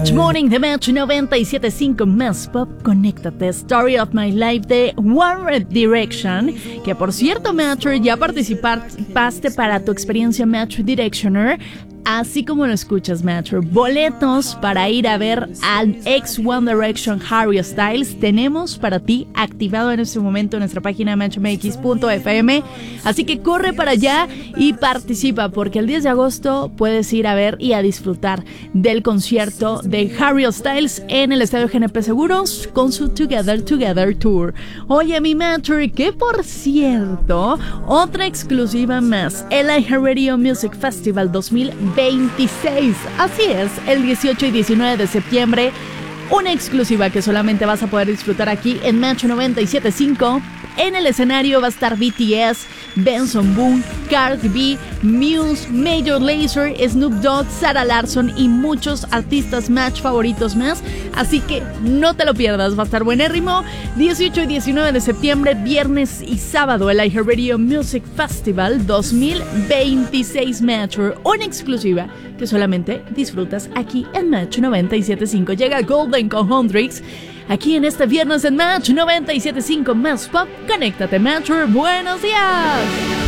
Match Morning de Match 97.5 más pop. Conéctate. Story of My Life de One Direction. Que por cierto, Matcher, ya participaste para tu experiencia Match Directioner. Así como lo escuchas, Matcher, boletos para ir a ver al ex One Direction Harry Styles tenemos para ti activado en este momento en nuestra página matchmx.fm. Así que corre para allá y participa, porque el 10 de agosto puedes ir a ver y a disfrutar del concierto de Harry Styles en el Estadio GNP Seguros con su Together Tour. Oye, mi Matcher, que por cierto, otra exclusiva más, el iHeartRadio Music Festival 2026. Así es, el 18 y 19 de septiembre, una exclusiva que solamente vas a poder disfrutar aquí en Match 97.5. En el escenario va a estar BTS, Benson Boone, Cardi B, Muse, Major Lazer, Snoop Dogg, Sarah Larsson y muchos artistas Match favoritos más. Así que no te lo pierdas, va a estar buenérrimo. 18 y 19 de septiembre, viernes y sábado, el iHeartRadio Music Festival 2026 Match, una exclusiva que solamente disfrutas aquí en Match 97.5. Llega Golden con Hendrix aquí en este viernes en Match 97.5 más pop. Conéctate, Matcher. Buenos días.